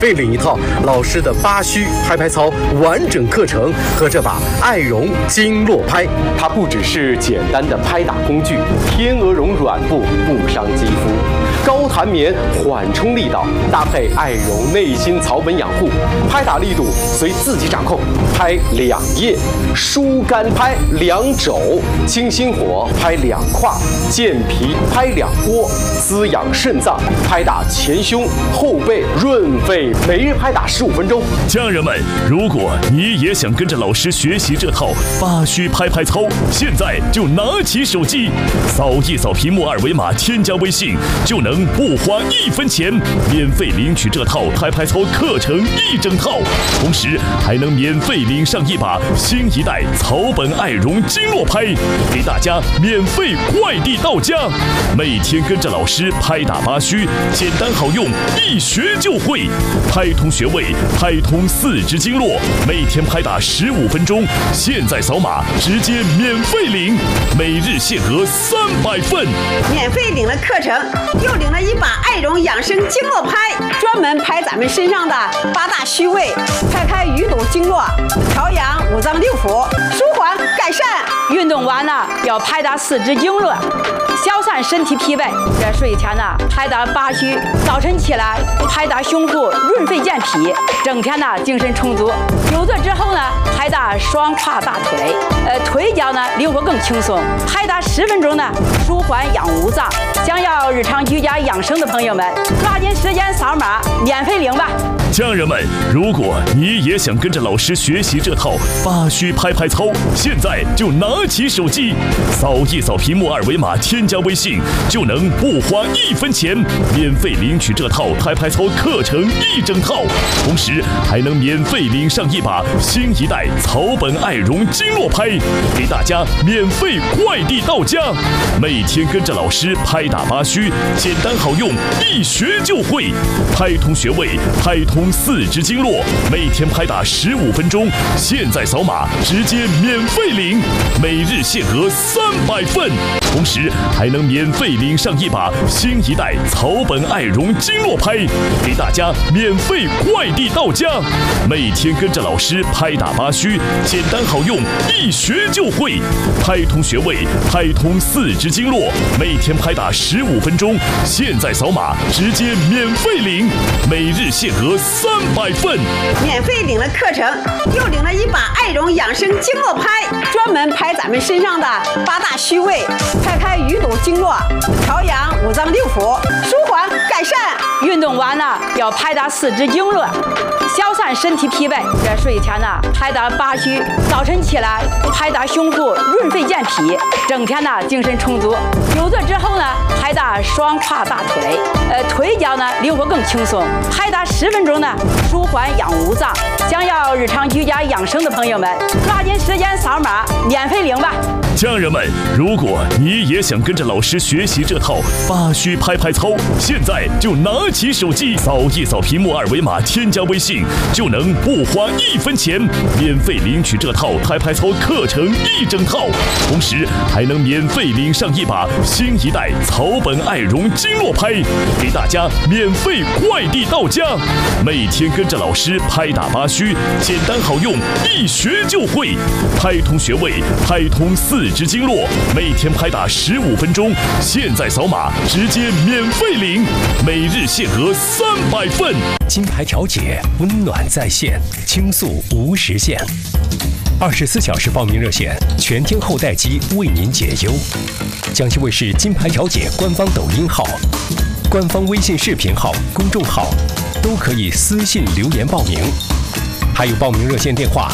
备领一套老师的八虚拍拍操完整课程和这把爱绒经络拍， 它不只是简单的拍打工具，天鹅绒软布不伤肌肤，高弹棉缓冲力道，搭配爱绒内心草本养护，拍打力度随自己掌控，拍2页，疏肝拍2肘，清心火拍2胯，健脾拍2波，滋养肾脏，拍打前胸后背，润肺。每日拍打15分钟。 家人们，如果你也想跟着老师学习这套八虚拍拍操，现在就拿起手机，扫一扫屏幕2维码，添加微信，就能不花1分钱，免费领取这套拍拍操课程1整套，同时还能免费领上一把新一代草本爱绒经络拍，给大家免费快递到家。每天跟着老师拍打八虚，简单好用，一学就会。拍通穴位，拍通4肢经络，每天拍打15分钟。现在扫码直接免费领，每日限额300份。 免费领了课程，又领了一把爱绒养生经络拍，专门拍咱们身上的8大虚位，拍开鱼肚经络，调养5脏6腑，舒缓改善。 运动完了要拍打4肢经络，消散身体疲惫。这睡前呢拍打八虚，早晨起来拍打胸腹，润肺健脾，整天呢精神充足。久坐之后呢，拍打双胯大腿，腿脚呢灵活更轻松。拍打10分钟呢，舒缓养5脏。想要日常居家养生的朋友们，抓紧时间扫码免费领吧。 家人们，如果你也想跟着老师学习这套八虚拍拍操，现在就拿起手机，扫一扫屏幕2维码，添加微信，就能不花1分钱，免费领取这套拍拍操课程1整套，同时还能免费领上一把新一代草本爱绒经络拍，给大家免费快递到家。每天跟着老师拍打八虚，简单好用，一学就会。拍通穴位，拍通4肢经络，每天拍打15分钟。现在扫码直接免费领，每日限额300份，同时还能免费领上一把新一代草本爱绒经络拍，给大家免费快递到家。每天跟着老师拍打八虚，简单好用，一学就会。拍通穴位，拍通4肢经络，每天拍打15分钟。现在扫码直接免费领，每日限额300份。 免费领了课程，又领了一把爱绒养生经络拍，专门拍咱们身上的8大虚位，拍开鱼肚经络，调养5脏6腑，舒缓改善。 运动完了要拍打4肢经络，消散身体疲惫。这睡前呢拍打八虚，早晨起来拍打胸腹，润肺健脾，整天呢精神充足。久坐之后呢，拍打双胯大腿，腿脚呢灵活更轻松。拍打10分钟呢，舒缓养5脏。想要日常居家养生的朋友们，抓紧时间扫码免费领吧。 家人们，如果你也想跟着老师学习这套八虚拍拍操，现在就拿起手机，扫一扫屏幕2维码，添加微信，就能不花1分钱，免费领取这套拍拍操课程1整套，同时还能免费领上一把新一代草本爱绒经络拍，给大家免费快递到家。每天跟着老师拍打八虚，简单好用，一学就会。拍通穴位，拍通4肢经络，每天拍打15分钟。现在扫码直接免费领，每日限额300份。 金牌调解，温暖在线，倾诉无时限。24小时报名热线，全天候待机，为您解忧。江西卫视金牌调解官方抖音号、官方微信视频号、公众号都可以私信留言报名。还有报名热线电话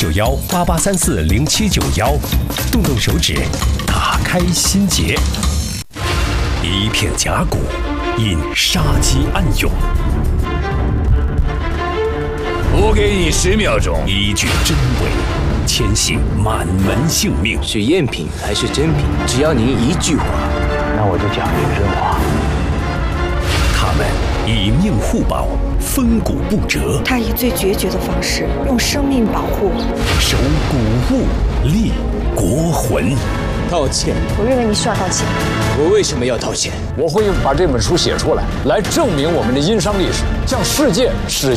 079188340791，动动手指，打开心结。一片甲骨，因杀机暗涌。 我给你10秒钟， 一句真伪，牵系满门性命。 是赝品还是真品？只要您一句话， 那我就讲句真话。 他们以命互保，风骨不折。 他以最决绝的方式，用生命保护， 守古物，立国魂。 道歉。 我认为你需要道歉。 我为什么要道歉？ 我会把这本书写出来，来证明我们的殷商历史，向世界史